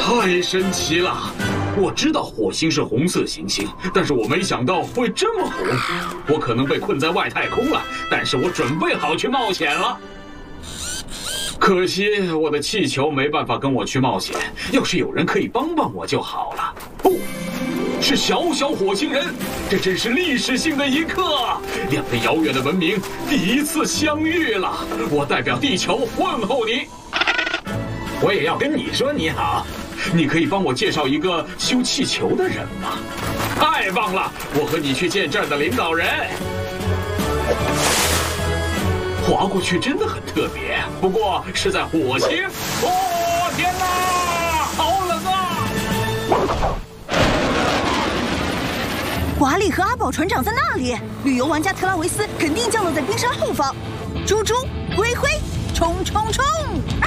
太神奇了！我知道火星是红色行星，但是我没想到会这么红。我可能被困在外太空了，但是我准备好去冒险了。可惜我的气球没办法跟我去冒险，要是有人可以帮帮我就好了。不，是小小火星人，这真是历史性的一刻，两个遥远的文明第一次相遇了。我代表地球问候你。我也要跟你说你好，你可以帮我介绍一个修气球的人吗？太棒了，我和你去见这儿的领导人。划过去真的很特别，不过是在火星。哦，天哪，好冷啊！ 华丽和阿宝船长在那里，旅游玩家特拉维斯肯定降落在冰山后方。猪猪、灰灰，冲冲冲！